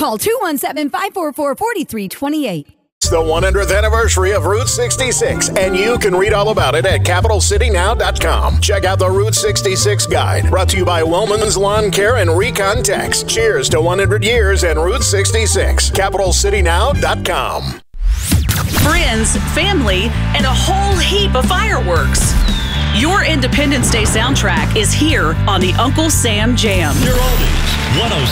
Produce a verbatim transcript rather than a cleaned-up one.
Call two one seven, five four four, four three two eight. It's the one hundredth anniversary of Route sixty-six, and you can read all about it at capital city now dot com. Check out the Route sixty-six Guide, brought to you by Wilman's Lawn Care and Recon Tex. Cheers to one hundred years and Route sixty-six. capital city now dot com. Friends, family, and a whole heap of fireworks. Your Independence Day soundtrack is here on the Uncle Sam Jam. Your oldies, one oh